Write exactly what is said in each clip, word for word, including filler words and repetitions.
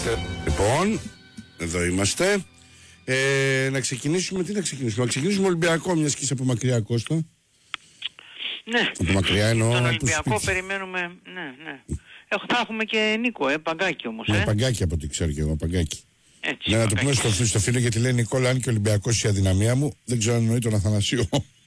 Λοιπόν, εδώ είμαστε. Ε, να ξεκινήσουμε, τι να ξεκινήσουμε, να ξεκινήσουμε Ολυμπιακό, μιας και είσαι από μακριά, Κώστα. Ναι, από μακριά εννοώ. Τον Ολυμπιακό περιμένουμε, ναι, ναι. Έχω, θα έχουμε και Νίκο, ε, Παγκάκη όμως, ναι, ε. Παγκάκη από ό,τι ξέρω και εγώ, Παγκάκη. Έτσι, ναι, να το Παγκάκη. πούμε στο, στο φίλο, γιατί λέει Νικόλα, αν και ο Ολυμπιακός η αδυναμία μου, δεν ξέρω αν εννοεί τον Αθανασίο.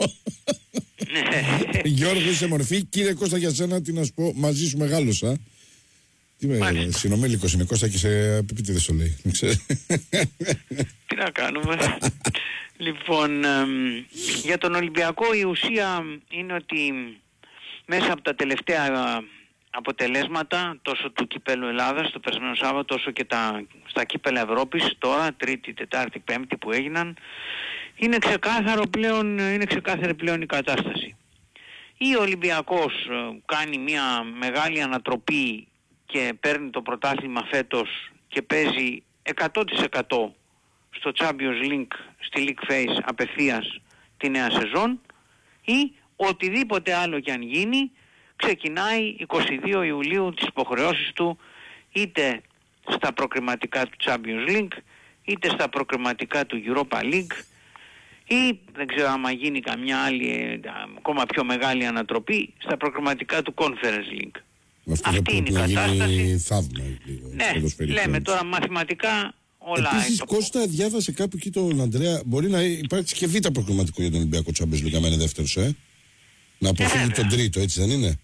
Γιώργο, είσαι μορφή. Κύριε Κώστα, για σένα τι να σου πω, μαζί σου μεγάλωσα. Τι με συνομήλικος είναι, Κώστα, και σε επίπεδο το λέει. Τι να κάνουμε. Λοιπόν, εμ, για τον Ολυμπιακό η ουσία είναι ότι μέσα από τα τελευταία αποτελέσματα, τόσο του Κυπέλλου Ελλάδας το περσμένο Σάββατο, όσο και τα, στα Κύπελλα Ευρώπης τώρα, Τρίτη, Τετάρτη, Πέμπτη που έγιναν, είναι ξεκάθαρο πλέον, είναι ξεκάθαρη πλέον η κατάσταση. Ή ο Ολυμπιακός κάνει μια μεγάλη ανατροπή και παίρνει το πρωτάθλημα φέτος και παίζει εκατό τοις εκατό στο Champions League, στη League Phase απευθείας τη νέα σεζόν, ή οτιδήποτε άλλο κι αν γίνει ξεκινάει εικοστή δεύτερη Ιουλίου τις υποχρεώσεις του, είτε στα προκριματικά του Champions League είτε στα προκριματικά του Europa League, ή δεν ξέρω άμα γίνει καμιά άλλη ακόμα πιο μεγάλη ανατροπή στα προκριματικά του Conference League. Αυτό αυτή είναι η κατάσταση. Θαύμα, λίγο, ναι, λέμε τώρα μαθηματικά όλα. Επίσης, το... Κώστα, διάβασε κάπου εκεί τον Ανδρέα, μπορεί να υπάρξει και β' προκριματικό για τον Ολυμπιακό Champions League, άμα είναι δεύτερος, ε. Να αποφύγει ε, τον τρίτο, έτσι δεν είναι?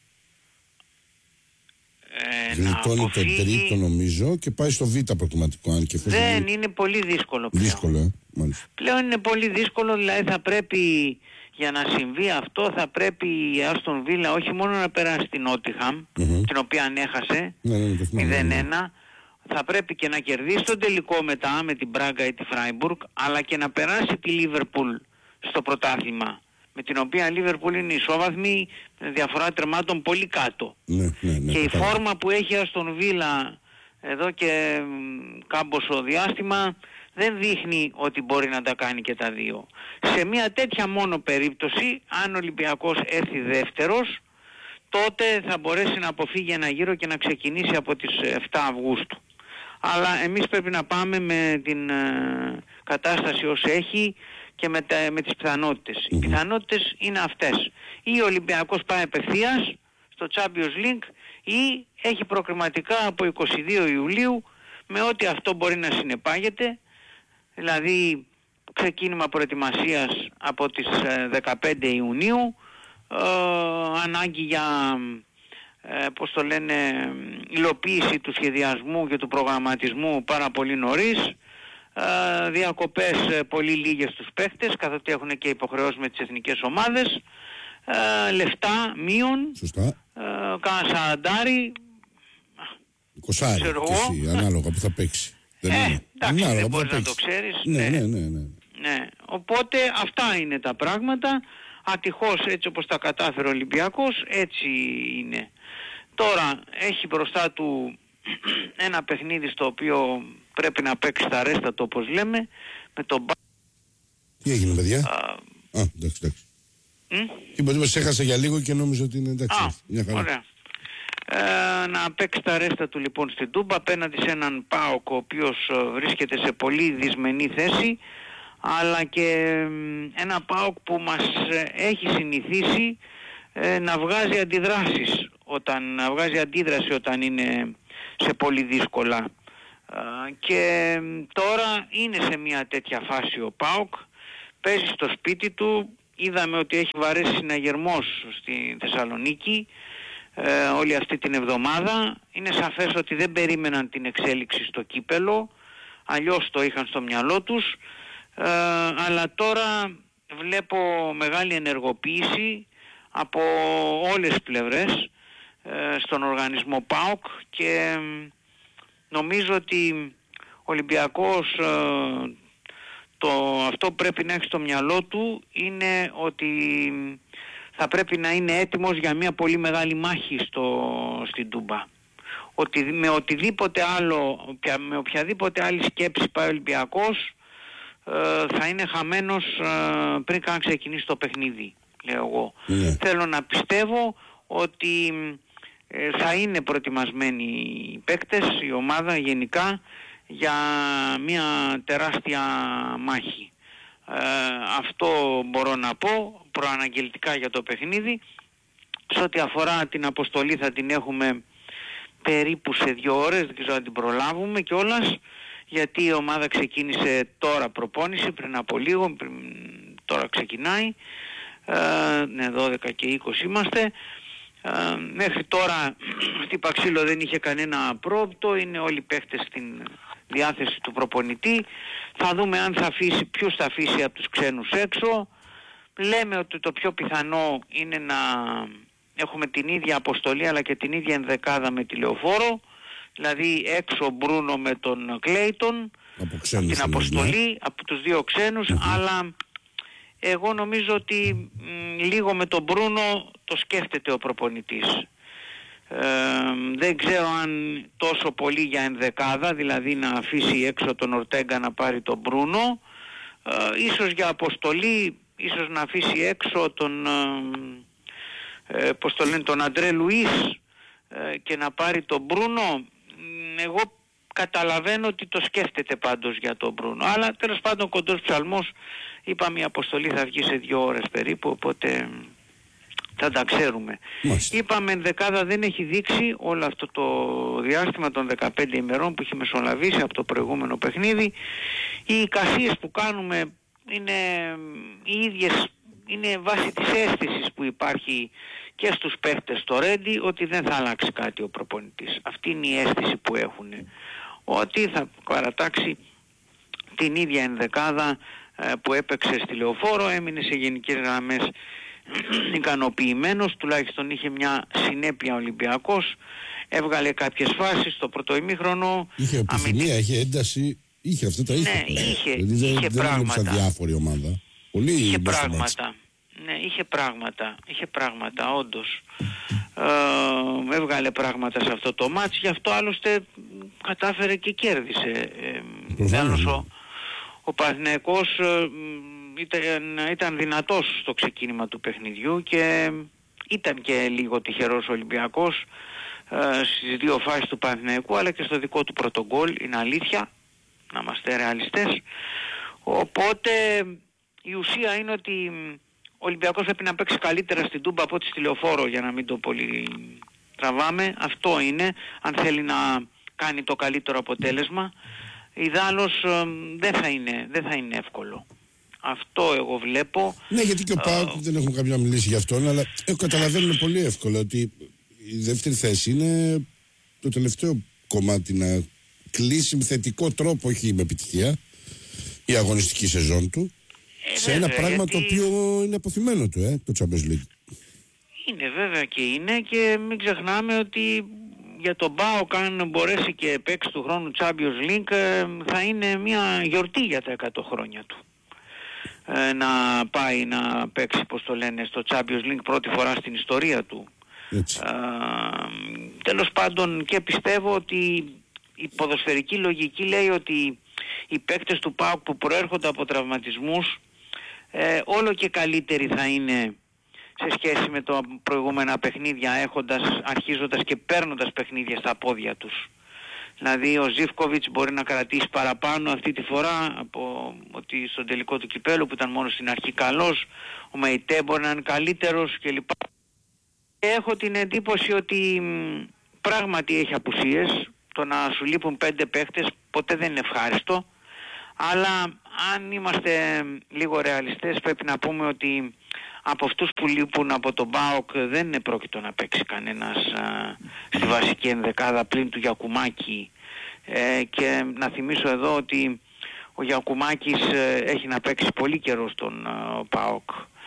Ε, Γλιτώνει αποφύγει... τον τρίτο νομίζω και πάει στο β' προκριματικό. Αν και δεν είναι... είναι πολύ δύσκολο πλέον. Δύσκολο, ε, μάλιστα. Πλέον είναι πολύ δύσκολο, δηλαδή θα πρέπει, για να συμβεί αυτό, θα πρέπει η Άστον Βίλα όχι μόνο να περάσει την Νότιχαμ, mm-hmm. την οποία ανέχασε, ναι, ναι, ναι, μηδέν ένα, θα πρέπει και να κερδίσει τον τελικό μετά με την Μπράγκα ή τη Φράιμπουργκ, αλλά και να περάσει τη Λίβερπουλ στο πρωτάθλημα, με την οποία η Λίβερπουλ είναι ισόβαθμη, με διαφορά τερμάτων πολύ κάτω. Ναι, ναι, ναι, και η κατάλαβα. φόρμα που έχει Αστον Βίλα εδώ και κάμποσο διάστημα δεν δείχνει ότι μπορεί να τα κάνει και τα δύο. Σε μια τέτοια μόνο περίπτωση, αν ο Ολυμπιακός έρθει δεύτερος, τότε θα μπορέσει να αποφύγει ένα γύρο και να ξεκινήσει από τις εφτά Αυγούστου. Αλλά εμείς πρέπει να πάμε με την ε, κατάσταση ως έχει και με, τα, με τις πιθανότητες. Mm-hmm. Οι πιθανότητες είναι αυτές. Ή ο Ολυμπιακός πάει απευθείας στο Champions League ή έχει προκριματικά από εικοστή δεύτερη Ιουλίου με ό,τι αυτό μπορεί να συνεπάγεται, δηλαδή ξεκίνημα προετοιμασίας από τις δεκαπέντε Ιουνίου, ε, ανάγκη για ε, πώς το λένε, υλοποίηση του σχεδιασμού και του προγραμματισμού πάρα πολύ νωρίς, ε, διακοπές ε, πολύ λίγες στους παίχτες καθότι έχουν και υποχρεώσεις με τις εθνικές ομάδες, ε, λεφτά μείον, ε, κάνα σαραντάρι, εικοσάρι, ανάλογα που θα παίξει. Δεν ε, είναι. εντάξει, ανάλογα δεν μπορείς να το ξέρεις. Ναι, ναι, ναι, ναι. ναι. Οπότε αυτά είναι τα πράγματα. Ατυχώς έτσι όπως τα κατάφερε ο Ολυμπιακός, έτσι είναι. Τώρα έχει μπροστά του ένα παιχνίδι στο οποίο πρέπει να παίξει τα ρέστα το όπως λέμε, με τον Μπα... Τι έγινε παιδιά? Α, Α εντάξει, εντάξει. Και μπορεί να σε έχασε για λίγο και νόμιζα ότι είναι εντάξει. Α, μια χαρά. Ωραία. Ε, να παίξει τα ρέστα του λοιπόν στην Τούμπα απέναντι σε έναν ΠΑΟΚ ο οποίος βρίσκεται σε πολύ δυσμενή θέση, αλλά και ένα ΠΑΟΚ που μας έχει συνηθίσει ε, να βγάζει αντιδράσεις, όταν, να βγάζει αντίδραση όταν είναι σε πολύ δύσκολα. Ε, και τώρα είναι σε μια τέτοια φάση ο ΠΑΟΚ, παίζει στο σπίτι του, είδαμε ότι έχει βαρέσει συναγερμός στη Θεσσαλονίκη ε, όλη αυτή την εβδομάδα. Είναι σαφές ότι δεν περίμεναν την εξέλιξη στο κύπελο, αλλιώς το είχαν στο μυαλό τους, ε, αλλά τώρα βλέπω μεγάλη ενεργοποίηση από όλες τις πλευρές ε, στον οργανισμό ΠΑΟΚ και νομίζω ότι ο Ολυμπιακός ε, το, αυτό που πρέπει να έχει στο μυαλό του είναι ότι θα πρέπει να είναι έτοιμος για μια πολύ μεγάλη μάχη στο, στην Τούμπα. Ότι με οτιδήποτε άλλο, με οποιαδήποτε άλλη σκέψη πάει ο Ολυμπιακός ε, θα είναι χαμένος ε, πριν καν ξεκινήσει το παιχνίδι, λέω εγώ. Yeah. Θέλω να πιστεύω ότι ε, θα είναι προετοιμασμένοι οι παίκτες, η ομάδα γενικά, για μια τεράστια μάχη. Ε, αυτό μπορώ να πω προαναγγελτικά για το παιχνίδι. Σε ό,τι αφορά την αποστολή θα την έχουμε περίπου σε δύο ώρες, δεν ξέρω αν την προλάβουμε κιόλας, γιατί η ομάδα ξεκίνησε τώρα προπόνηση, πριν από λίγο, πριν, τώρα ξεκινάει, ε, ναι, δώδεκα και είκοσι είμαστε. Ε, μέχρι τώρα χτύπα ξύλο δεν είχε κανένα πρόοπτο, είναι όλοι οι παίχτες στην διάθεση του προπονητή. Θα δούμε αν θα αφήσει, ποιους θα αφήσει από τους ξένους έξω. Λέμε ότι το πιο πιθανό είναι να έχουμε την ίδια αποστολή αλλά και την ίδια ενδεκάδα με τη Λεωφόρο, δηλαδή έξω Μπρούνο με τον Κλέιτον από, από την αποστολή, ναι, από τους δύο ξένους, mm-hmm. αλλά εγώ νομίζω ότι μ, λίγο με τον Μπρούνο το σκέφτεται ο προπονητής. Ε, δεν ξέρω αν τόσο πολύ για ενδεκάδα, δηλαδή να αφήσει έξω τον Ορτέγκα να πάρει τον Μπρούνο, ε, ίσως για αποστολή, ίσως να αφήσει έξω τον, ε, ε, πώς το λένε, τον Αντρέ Λουίς ε, και να πάρει τον Μπρούνο. Εγώ καταλαβαίνω ότι το σκέφτεται πάντως για τον Μπρούνο, αλλά τέλος πάντων κοντός ψαλμός, είπαμε η αποστολή θα βγει σε δύο ώρες περίπου, οπότε θα τα ξέρουμε. Μάλιστα. Είπαμε ενδεκάδα δεν έχει δείξει όλο αυτό το διάστημα των δεκαπέντε ημερών που έχει μεσολαβήσει από το προηγούμενο παιχνίδι. Οι εικασίες που κάνουμε είναι οι ίδιες, είναι βάσει της αίσθησης που υπάρχει και στους παίχτες στο Ρέντι, ότι δεν θα αλλάξει κάτι ο προπονητής. Αυτή είναι η αίσθηση που έχουν, ότι θα παρατάξει την ίδια ενδεκάδα ε, που έπαιξε στη Λεωφόρο, έμεινε σε γενικές γραμμές ικανοποιημένος, τουλάχιστον είχε μια συνέπεια Ολυμπιακός, έβγαλε κάποιες φάσεις στο πρώτο ημίχρονο. Είχε επιθυμία, είχε ένταση, είχε αυτά τα είχε. Ναι, είχε, δηλαδή, είχε δεν πράγματα. Δεν διάφορη ομάδα. Πολύ είχε πράγματα. Ναι, είχε πράγματα, είχε πράγματα όντως. Ε, έβγαλε πράγματα σε αυτό το μάτς, γι' αυτό άλλωστε κατάφερε και κέρδισε. Ε, ο, ο Παναθηναϊκός ε, ήταν, ήταν δυνατός στο ξεκίνημα του παιχνιδιού και ήταν και λίγο τυχερός ο Ολυμπιακός ε, στις δύο φάσεις του Παναθηναϊκού, αλλά και στο δικό του πρώτο γκολ, είναι αλήθεια, να είμαστε ρεαλιστές. Οπότε η ουσία είναι ότι ο Ολυμπιακός πρέπει να παίξει καλύτερα στην Τούμπα από ό,τι στη Λεωφόρο, για να μην το πολύ τραβάμε. Αυτό είναι, αν θέλει να κάνει το καλύτερο αποτέλεσμα. Ιδάλλως ε, δεν θα είναι, δεν θα είναι εύκολο. Αυτό εγώ βλέπω. Ναι, γιατί και ο ΠΑΟΚ uh, δεν έχουμε καμιά μιλήσει γι' αυτόν, αλλά εγώ καταλαβαίνω πολύ εύκολα ότι η δεύτερη θέση είναι το τελευταίο κομμάτι να κλείσει με θετικό τρόπο, όχι με επιτυχία, η αγωνιστική σεζόν του. Ε, σε βέβαια, ένα πράγμα γιατί το οποίο είναι αποθυμένο του, ε, το Champions League. Είναι βέβαια και είναι, και μην ξεχνάμε ότι για τον ΠΑΟΚ, αν μπορέσει και παίξει του χρόνου Champions League, θα είναι μια γιορτή για τα εκατό χρόνια του. Ε, να πάει να παίξει, πώς το λένε, στο Champions League πρώτη φορά στην ιστορία του. Έτσι. Ε, τέλος πάντων, και πιστεύω ότι η ποδοσφαιρική λογική λέει ότι οι παίκτες του ΠΑΟΚ που προέρχονται από τραυματισμούς ε, όλο και καλύτεροι θα είναι σε σχέση με τα προηγούμενα παιχνίδια, έχοντας, αρχίζοντας και παίρνοντας παιχνίδια στα πόδια τους. Δηλαδή ο Ζίβκοβιτς μπορεί να κρατήσει παραπάνω αυτή τη φορά από ότι στον τελικό του κυπέλου που ήταν μόνο στην αρχή καλός, ο Μεϊτέ μπορεί να είναι καλύτερος κλπ. Έχω την εντύπωση ότι μ, πράγματι έχει απουσίες, το να σου λείπουν πέντε παίχτες ποτέ δεν είναι ευχάριστο, αλλά αν είμαστε λίγο ρεαλιστές πρέπει να πούμε ότι από αυτούς που λείπουν από τον ΠΑΟΚ δεν είναι πρόκειτο να παίξει κανένας α, στη βασική ενδεκάδα πλην του Γιακουμάκη, ε, και να θυμίσω εδώ ότι ο Γιακουμάκης ε, έχει να παίξει πολύ καιρό στον α, ΠΑΟΚ.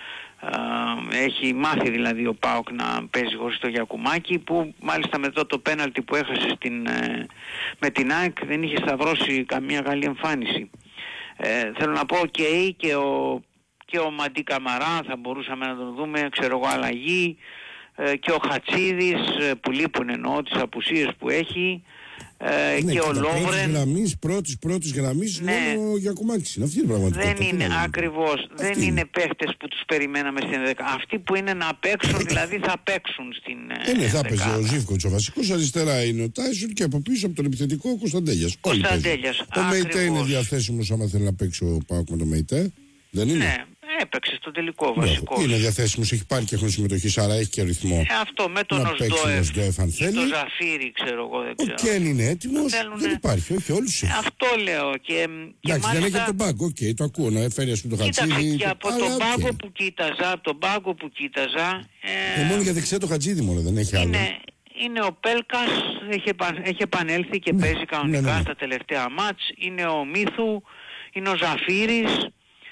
Ε, έχει μάθει δηλαδή ο ΠΑΟΚ να παίζει χωρίς το Γιακουμάκη, που μάλιστα μετά το πέναλτι που έχασε στην, ε, με την ΑΕΚ δεν είχε σταυρώσει καμία καλή εμφάνιση. Ε, θέλω να πω okay, και ο και ο Μαντί Καμαρά θα μπορούσαμε να τον δούμε, ξέρω εγώ, αλλαγή, ε, και ο Χατσίδης ε, που λείπουν, εννοώ τις απουσίες που έχει, Ε, ναι, και ο Λόβρεν. Πρώτης, πρώτης, πρώτης γραμμής, ναι, μόνο ο Γιακουμάκης είναι. Αυτή είναι η πραγματικότητα. Δεν είναι ακριβώς, δεν είναι, είναι παίχτες που τους περιμέναμε στην δεκάδα. Αυτοί που είναι να παίξουν, δηλαδή θα παίξουν στην ε, ναι, θα παίζει ο Ζίβκοτς ο βασικός, αριστερά είναι ο Τάισον και από πίσω από τον επιθετικό ο Κωνσταντέλιας. Κωνσταντέλιας. Ο Μεϊτέ είναι διαθέσιμος άμα θέλει να παίξει ο ΠΑΟΚ με τον Μεϊτέ. Δεν είναι. Ναι. Έπαιξε στο τελικό βασικό. Είναι διαθέσιμος, έχει πάρει και συμμετοχή, άρα έχει και ρυθμό. Ε, αυτό με τον Οσντόεφ, αν θέλει. το Ζαφίρι, ξέρω εγώ, δεν ξέρω. Ο Κέν είναι έτοιμος, θέλουνε... δεν υπάρχει, όχι όλους. Ε, αυτό λέω. Και, και εντάξει, μάλιστα... δεν έχει τον πάγκο, οκ, okay, το ακούω, να έφερει ας πούμε το Χατζίδι. Κοίταξε, και από τον okay. πάγκο που κοίταζα, από τον πάγκο που κοίταζα... Ε, ε, μόνο για δεξιά το Χατζίδι μόνο, δεν έχει άλλο. Είναι, είναι ο Πέλκας, έχει, έχει επανέλθει και ναι, παίζει κανονικά ναι, ναι, ναι. στα τελευταία μάτς. Είναι ο Μίθου, είναι ο Ζαφίρης.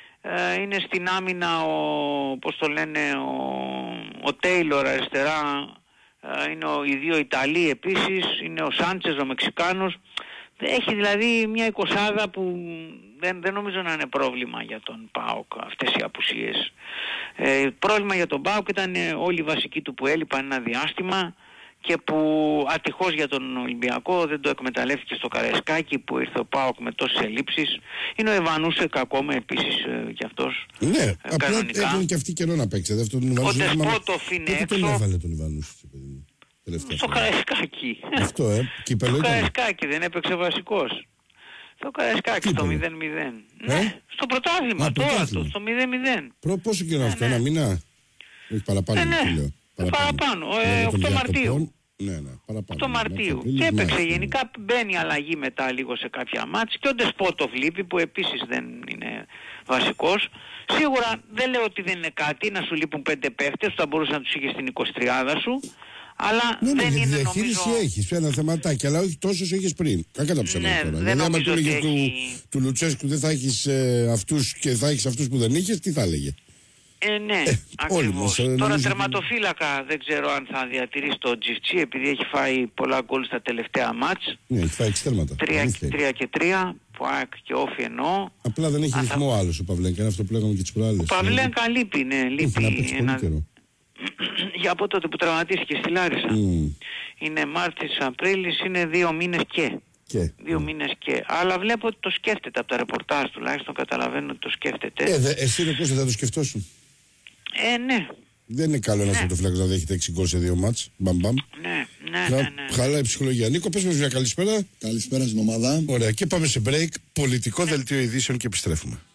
Ε, είναι στην άμυνα ο, πώς το λένε, ο, ο Τέιλορ αριστερά, ε, είναι ο, οι δύο Ιταλοί επίσης, είναι ο Σάντσες ο Μεξικάνος. Έχει δηλαδή μια εικοσάδα που δεν, δεν νομίζω να είναι πρόβλημα για τον ΠΑΟΚ αυτές οι απουσίες. Ε, πρόβλημα για τον ΠΑΟΚ ήταν όλοι οι βασικοί του που έλειπαν ένα διάστημα και που ατυχώς για τον Ολυμπιακό δεν το εκμεταλλεύτηκε στο Καραϊσκάκι που ήρθε ο ΠΑΟΚ με τόσες ελλείψεις. Είναι ο Ιβανούσεκ ακόμα επίσης ε, κι αυτός. Ναι, ε, απλά έχουν και αυτοί καιρό να παίξει. Ο Τεσπότοφ είναι έξω. Πότε τον έβαλε τον Ιβανούσεκ, παιδί. Στο Καραϊσκάκι. Αυτό, ε. Στο Καραϊσκάκι δεν έπαιξε βασικός. Στο Καραϊσκάκι στο μηδέν μηδέν. Ναι, στο πρωτάθλημα τώρα, στο μηδέν μηδέν. Προ πόσο καιρό αυτό, ένα μήνα. Όχι παραπάνω, λέω. Παραπάνω, ε, οκτώ Μαρτίου. Ναι, ναι, παραπάνω. οκτώ Μαρτίου. Και έπαιξε γενικά, μπαίνει αλλαγή μετά λίγο σε κάποια μάτς και ο Ντεσπότοφ λείπει που επίσης δεν είναι βασικός. Σίγουρα δεν λέω ότι δεν είναι κάτι να σου λείπουν πέντε παίχτες, θα μπορούσε να τους είχες στην εικοσιτριάδα σου. Αλλά ναι, δεν ναι, είναι διαχείριση νομίζω... έχεις ένα θεματάκι, αλλά όχι τόσο όσο είχες πριν. Κακά τα ψέματα ναι, τώρα. Δηλαδή άμα του έλεγε έχει... του, του Λουτσέσκου δεν θα έχεις ε, αυτούς και θα έχεις αυτούς που δεν είχες, τι θα έλεγε. Ε, ναι, ε, ακριβώς. Τώρα νομίζω... τερματοφύλακα δεν ξέρω αν θα διατηρήσει το Τζιφτσί επειδή έχει φάει πολλά γκολ στα τελευταία μάτς. Ναι, έχει φάει εξτέρματα. Τρία και τρία, που ΑΕΚ και Όφι εννοώ. Απλά δεν έχει ρυθμό θα... άλλος ο Παυλένκα, είναι αυτό που λέγαμε και τις προάλλες. Ο Παυλένκα λείπει, ναι, λείπει. Ένα... Για από τότε που τραυματίστηκε στη Λάρισα. Mm. Είναι Μάρτης, Απρίλης, είναι δύο μήνες και. Και. Δύο mm. μήνες και. Αλλά βλέπω ότι το σκέφτεται από τα ρεπορτάζ τουλάχιστον, καταλαβαίνω ότι το σκέφτεται. Ε, δε, εσύ ρε πώς δεν θα το σκεφτώσουν. Ε, ναι. Δεν είναι καλό ένας ναι. φωτοφυλάκος να δέχεται έξι γκολ σε δύο μάτς. Μπαμ μπαμ. Ναι, ναι, ναι, ναι. Χαλάει η ψυχολογία. Νίκο, πες μας μια καλησπέρα. Καλησπέρα στην ομάδα. Ωραία, και πάμε σε break. Πολιτικό δελτίο ειδήσεων και επιστρέφουμε.